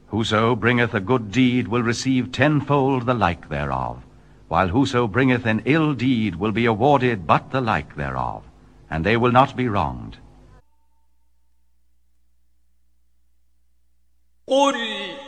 Whoso bringeth a good deed will receive tenfold the like thereof, while whoso bringeth an ill deed will be awarded but the like thereof, and they will not be wronged. قل